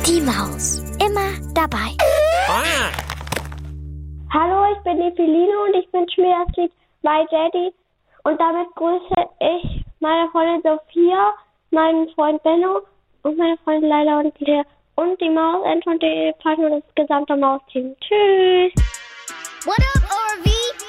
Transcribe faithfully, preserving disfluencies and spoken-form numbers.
Die Maus. Immer dabei. Hallo, ich bin die Feline und ich wünsche mir das Lied My Daddy. Und damit grüße ich meine Freundin Sophia, meinen Freund Benno und meine Freundin Leila und Lea und die Maus, Ente und die Partner und das gesamte Mausteam. Tschüss! What up, O R V?